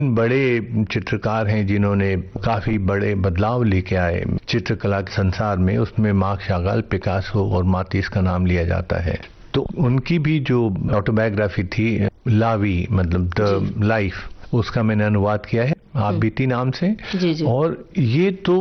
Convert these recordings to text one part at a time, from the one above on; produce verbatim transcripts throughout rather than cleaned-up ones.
बड़े चित्रकार हैं जिन्होंने काफी बड़े बदलाव लेके आए चित्रकला के संसार में, उसमें मार्क शागाल, पिकासो और मातीस का नाम लिया जाता है। तो उनकी भी जो ऑटोबायोग्राफी थी लावी, मतलब द लाइफ, उसका मैंने अनुवाद किया है आप बीती नाम से। जी जी। और ये तो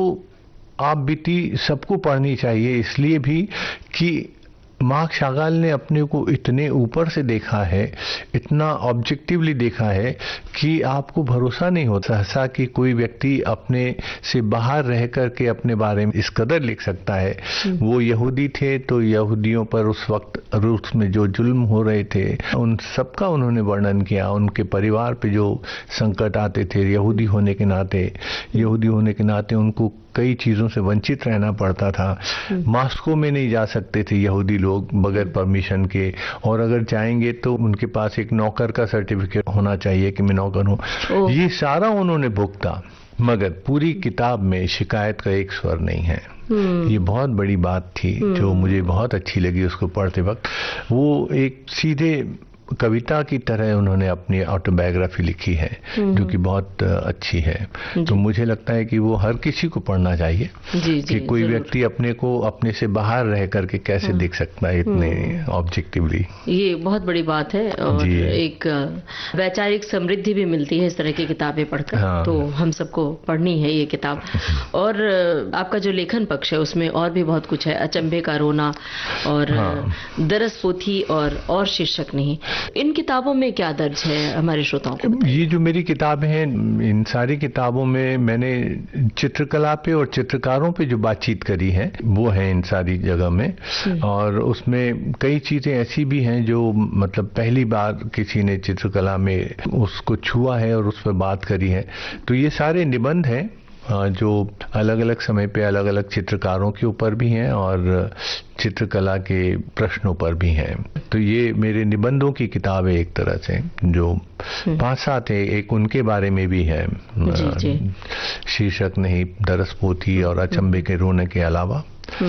आप बीती सबको पढ़नी चाहिए, इसलिए भी कि मार्क शागाल ने अपने को इतने ऊपर से देखा है, इतना ऑब्जेक्टिवली देखा है कि आपको भरोसा नहीं होता सहसा कि कोई व्यक्ति अपने से बाहर रह करके अपने बारे में इस कदर लिख सकता है। वो यहूदी थे तो यहूदियों पर उस वक्त रूस में जो जुल्म हो रहे थे उन सबका उन्होंने वर्णन किया, उनके परिवार पे जो संकट आते थे यहूदी होने के नाते यहूदी होने के नाते उनको कई चीज़ों से वंचित रहना पड़ता था। मॉस्को में नहीं जा सकते थे यहूदी लोग बगैर परमिशन के, और अगर जाएंगे तो उनके पास एक नौकर का सर्टिफिकेट होना चाहिए कि मैं नौकर हूँ। ये सारा उन्होंने भुगता, मगर पूरी किताब में शिकायत का एक स्वर नहीं है। ये बहुत बड़ी बात थी जो मुझे बहुत अच्छी लगी उसको पढ़ते वक्त। वो एक सीधे कविता की तरह उन्होंने अपनी ऑटोबायोग्राफी लिखी है जो कि बहुत अच्छी है। तो मुझे लगता है कि वो हर किसी को पढ़ना चाहिए जी, कि जी, कोई जरूर। व्यक्ति अपने को अपने से बाहर रह करके कैसे देख सकता है इतने ऑब्जेक्टिवली। ये बहुत बड़ी बात है और एक वैचारिक समृद्धि भी मिलती है इस तरह की किताबें पढ़कर। हाँ। तो हम सबको पढ़नी है ये किताब। और आपका जो लेखन पक्ष है उसमें और भी बहुत कुछ है, अचंभे का रोना और हाँ। दरस पोथी और और शीर्षक नहीं। इन किताबों में क्या दर्ज है हमारे श्रोताओं को? ये जो मेरी किताबें हैं, इन सारी किताबों में मैंने चित्रकला पे और चित्रकारों पे जो बातचीत करी है वो है इन सारी जगह में। और उसमें कई चीजें ऐसी भी हैं जो मतलब पहली बार किसी ने चित्रकला में उसको छुआ है और उस पर बात करी है। तो ये सारे निबंध हैं जो अलग अलग समय पे अलग अलग चित्रकारों के ऊपर भी हैं और चित्रकला के प्रश्नों पर भी हैं। तो ये मेरे निबंधों की किताब है एक तरह से, जो पांच सात है, एक उनके बारे में भी है जी, जी। शीर्षक नहीं, दरस पोथी और अचंभे के रोने के अलावा।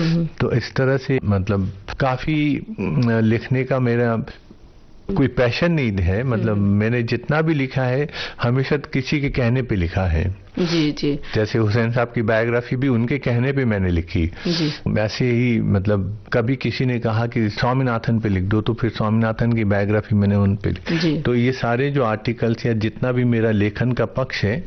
तो इस तरह से मतलब काफी लिखने का मेरा कोई पैशन नहीं है, मतलब मैंने जितना भी लिखा है हमेशा किसी के कहने पे लिखा है। जी जी। जैसे हुसैन साहब की बायोग्राफी भी उनके कहने पे मैंने लिखी। जी। वैसे ही मतलब कभी किसी ने कहा कि स्वामीनाथन पे लिख दो तो फिर स्वामीनाथन की बायोग्राफी मैंने उन पे लिखी। तो ये सारे जो आर्टिकल्स या जितना भी मेरा लेखन का पक्ष है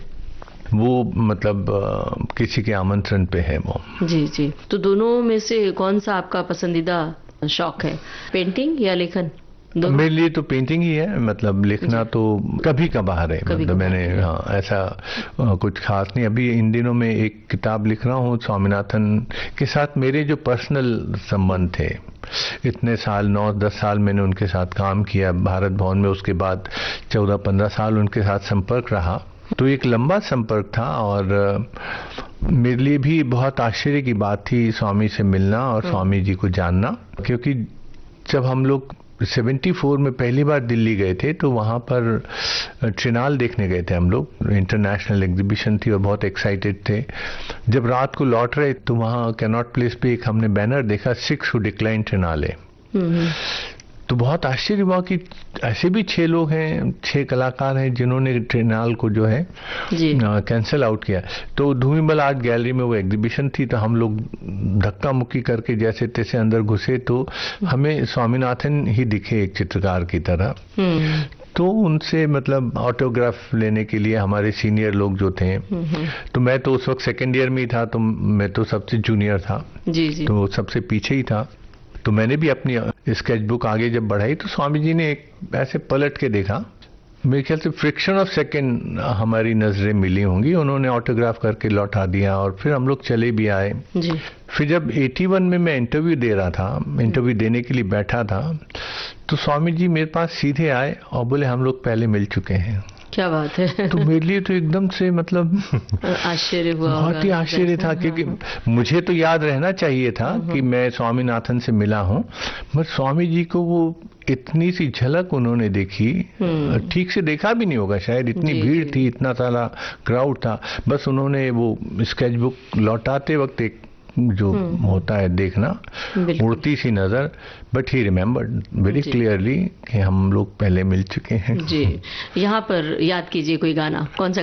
वो मतलब आ, किसी के आमंत्रण पे है वो। जी जी। तो दोनों में से कौन सा आपका पसंदीदा शौक है, पेंटिंग या लेखन? मेरे लिए तो पेंटिंग ही है, मतलब लिखना तो कभी कभार है। कभी मतलब मैंने हाँ ऐसा आ, कुछ खास नहीं। अभी इन दिनों में एक किताब लिख रहा हूँ स्वामीनाथन के साथ मेरे जो पर्सनल संबंध थे, इतने साल नौ दस साल मैंने उनके साथ काम किया भारत भवन में, उसके बाद चौदह पंद्रह साल उनके साथ संपर्क रहा। तो एक लंबा संपर्क था और मेरे लिए भी बहुत आश्चर्य की बात थी स्वामी से मिलना और स्वामी जी को जानना, क्योंकि जब हम लोग चौहत्तर में पहली बार दिल्ली गए थे तो वहाँ पर ट्रिनाल देखने गए थे हम लोग, इंटरनेशनल एग्जीबिशन थी और बहुत एक्साइटेड थे। जब रात को लौट रहे तो वहाँ कैनॉट प्लेस पे एक हमने बैनर देखा, सिक्स हु डिक्लाइन ट्रिनाले। तो बहुत आश्चर्य हुआ कि ऐसे भी छह लोग हैं, छह कलाकार हैं जिन्होंने ट्रिनाल को जो है कैंसिल आउट किया। तो धूमिबल आर्ट गैलरी में वो एग्जीबिशन थी, तो हम लोग धक्का मुक्की करके जैसे तैसे अंदर घुसे तो हमें स्वामीनाथन ही दिखे एक चित्रकार की तरह। तो उनसे मतलब ऑटोग्राफ लेने के लिए हमारे सीनियर लोग जो थे, तो मैं तो उस वक्त सेकेंड ईयर में ही था, तो मैं तो सबसे जूनियर था। जी जी। तो सबसे पीछे ही था। तो मैंने भी अपनी स्केच बुक आगे जब बढ़ाई तो स्वामी जी ने एक ऐसे पलट के देखा, मेरे ख्याल से फ्रिक्शन ऑफ सेकंड हमारी नजरें मिली होंगी, उन्होंने ऑटोग्राफ करके लौटा दिया और फिर हम लोग चले भी आए। जी। फिर जब इक्यासी में मैं इंटरव्यू दे रहा था, इंटरव्यू देने के लिए बैठा था, तो स्वामी जी मेरे पास सीधे आए और बोले हम लोग पहले मिल चुके हैं। क्या बात है। तो मेरे लिए तो एकदम से मतलब आश्चर्य हुआ, बहुत ही आश्चर्य था, क्योंकि मुझे तो याद रहना चाहिए था कि मैं स्वामीनाथन से मिला हूँ, मगर स्वामी जी को वो इतनी सी झलक उन्होंने देखी, ठीक से देखा भी नहीं होगा शायद, इतनी भीड़ थी, इतना सारा क्राउड था, बस उन्होंने वो स्केच बुक लौटाते वक्त एक जो होता है देखना, उड़ती सी नजर, but he remembered very clearly कि हम लोग पहले मिल चुके हैं। जी, यहाँ पर याद कीजिए कोई गाना, कौन सा